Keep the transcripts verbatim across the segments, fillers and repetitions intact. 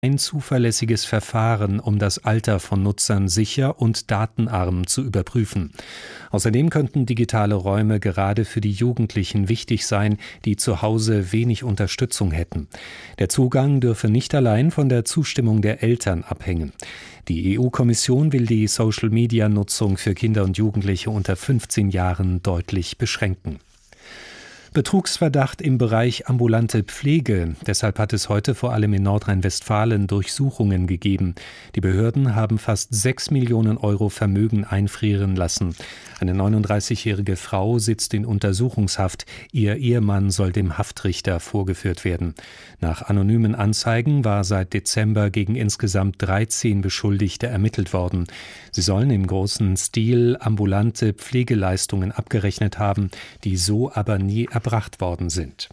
ein zuverlässiges Verfahren, um das Alter von Nutzern sicher und datenarm zu überprüfen. Außerdem könnten digitale Räume gerade für die Jugendlichen wichtig sein, die zu Hause wenig Unterstützung hätten. Der Zugang dürfe nicht allein von der Zustimmung der Eltern abhängen. Die E U-Kommission will die Social-Media-Nutzung für Kinder und Jugendliche unter fünfzehn Jahren deutlich beschränken. Betrugsverdacht im Bereich ambulante Pflege. Deshalb hat es heute vor allem in Nordrhein-Westfalen Durchsuchungen gegeben. Die Behörden haben fast sechs Millionen Euro Vermögen einfrieren lassen. Eine neununddreißigjährige Frau sitzt in Untersuchungshaft. Ihr Ehemann soll dem Haftrichter vorgeführt werden. Nach anonymen Anzeigen war seit Dezember gegen insgesamt dreizehn Beschuldigte ermittelt worden. Sie sollen im großen Stil ambulante Pflegeleistungen abgerechnet haben, die so aber nie erbracht worden sind.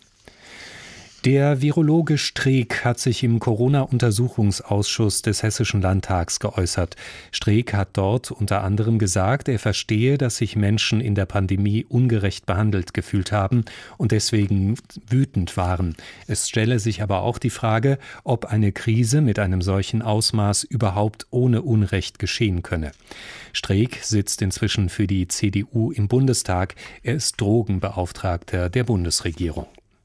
Der Virologe Streeck hat sich im Corona-Untersuchungsausschuss des Hessischen Landtags geäußert. Streeck hat dort unter anderem gesagt, er verstehe, dass sich Menschen in der Pandemie ungerecht behandelt gefühlt haben und deswegen wütend waren. Es stelle sich aber auch die Frage, ob eine Krise mit einem solchen Ausmaß überhaupt ohne Unrecht geschehen könne. Streeck sitzt inzwischen für die C D U im Bundestag. Er ist Drogenbeauftragter der Bundesregierung.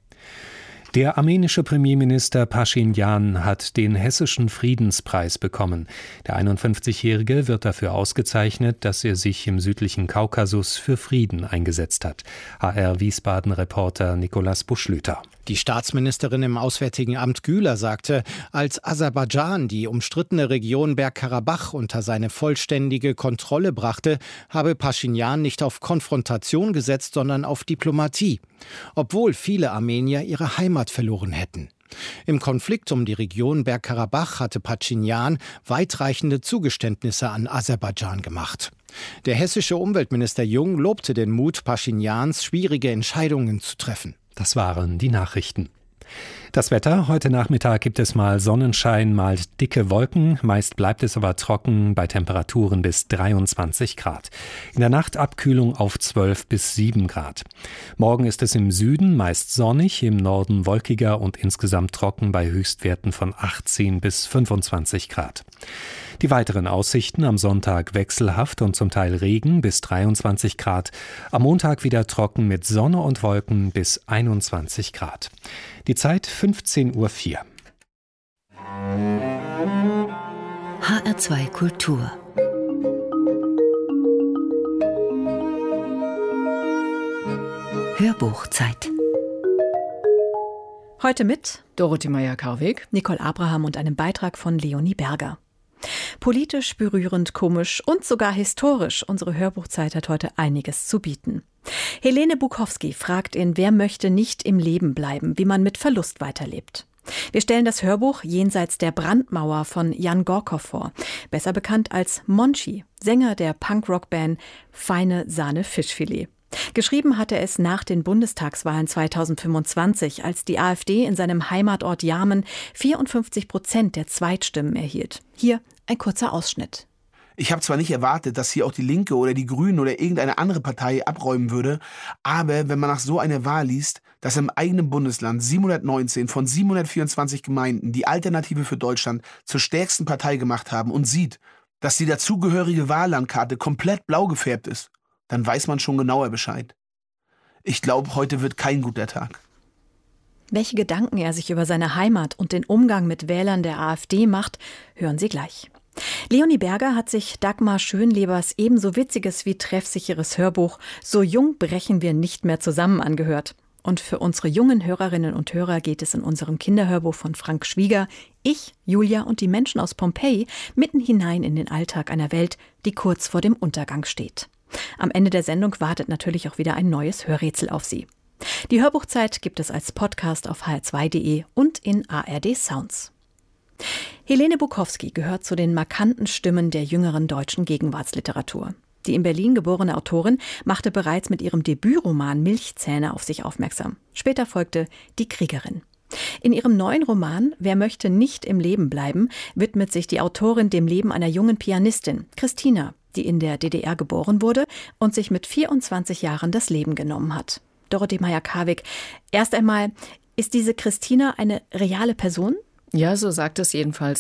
Der armenische Premierminister Paschinjan hat den Hessischen Friedenspreis bekommen. Der einundfünfzigjährige wird dafür ausgezeichnet, dass er sich im südlichen Kaukasus für Frieden eingesetzt hat. H R-Wiesbaden-Reporter Nikolaus Buschlüter. Die Staatsministerin im Auswärtigen Amt Güler sagte, als Aserbaidschan die umstrittene Region Bergkarabach unter seine vollständige Kontrolle brachte, habe Paschinjan nicht auf Konfrontation gesetzt, sondern auf Diplomatie. Obwohl viele Armenier ihre Heimat verloren hätten. Im Konflikt um die Region Bergkarabach hatte Paschinjan weitreichende Zugeständnisse an Aserbaidschan gemacht. Der hessische Umweltminister Jung lobte den Mut Paschinjans, schwierige Entscheidungen zu treffen. Das waren die Nachrichten. Das Wetter: Heute Nachmittag gibt es mal Sonnenschein, mal dicke Wolken. Meist bleibt es aber trocken bei Temperaturen bis dreiundzwanzig Grad. In der Nacht Abkühlung auf zwölf bis sieben Grad. Morgen ist es im Süden meist sonnig, im Norden wolkiger und insgesamt trocken bei Höchstwerten von achtzehn bis fünfundzwanzig Grad. Die weiteren Aussichten: am Sonntag wechselhaft und zum Teil Regen bis dreiundzwanzig Grad. Am Montag wieder trocken mit Sonne und Wolken bis einundzwanzig Grad. Die Zeit fünfzehn Uhr vier. H R zwei Kultur. Hörbuchzeit. Heute mit Dorothee Meyer-Karweg, Nicole Abraham und einem Beitrag von Leonie Berger. Politisch, berührend, komisch und sogar historisch. Unsere Hörbuchzeit hat heute einiges zu bieten. Helene Bukowski fragt in Wer möchte nicht im Leben bleiben, wie man mit Verlust weiterlebt. Wir stellen das Hörbuch Jenseits der Brandmauer von Jan Gorkow vor, besser bekannt als Monchi, Sänger der Punk-Rock-Band Feine Sahne Fischfilet. Geschrieben hat er es nach den Bundestagswahlen zweitausendfünfundzwanzig, als die AfD in seinem Heimatort Jarmen vierundfünfzig Prozent der Zweitstimmen erhielt. Hier ein kurzer Ausschnitt. Ich habe zwar nicht erwartet, dass hier auch die Linke oder die Grünen oder irgendeine andere Partei abräumen würde, aber wenn man nach so einer Wahl liest, dass im eigenen Bundesland siebenhundertneunzehn von siebenhundertvierundzwanzig Gemeinden die Alternative für Deutschland zur stärksten Partei gemacht haben und sieht, dass die dazugehörige Wahllandkarte komplett blau gefärbt ist, dann weiß man schon genauer Bescheid. Ich glaube, heute wird kein guter Tag. Welche Gedanken er sich über seine Heimat und den Umgang mit Wählern der AfD macht, hören Sie gleich. Leonie Berger hat sich Dagmar Schönlebers ebenso witziges wie treffsicheres Hörbuch So jung brechen wir nicht mehr zusammen angehört. Und für unsere jungen Hörerinnen und Hörer geht es in unserem Kinderhörbuch von Frank Schwieger, Ich, Julia und die Menschen aus Pompeji, mitten hinein in den Alltag einer Welt, die kurz vor dem Untergang steht. Am Ende der Sendung wartet natürlich auch wieder ein neues Hörrätsel auf Sie. Die Hörbuchzeit gibt es als Podcast auf h r zwei punkt d e und in A R D Sounds. Helene Bukowski gehört zu den markanten Stimmen der jüngeren deutschen Gegenwartsliteratur. Die in Berlin geborene Autorin machte bereits mit ihrem Debütroman Milchzähne auf sich aufmerksam. Später folgte Die Kriegerin. In ihrem neuen Roman Wer möchte nicht im Leben bleiben, widmet sich die Autorin dem Leben einer jungen Pianistin, Christina, die in der D D R geboren wurde und sich mit vierundzwanzig Jahren das Leben genommen hat. Dorothee Meyer-Karweg, erst einmal, ist diese Christina eine reale Person? Ja, so sagt es jedenfalls